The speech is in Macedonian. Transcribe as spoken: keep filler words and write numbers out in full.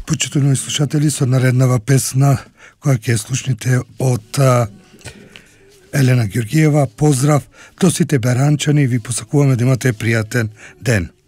Почитувани слушатели, со нареднава песна која ќе слушнете од Елена Ѓоргиева. Поздрав до сите беранчани, ви посакуваме да имате пријатен ден.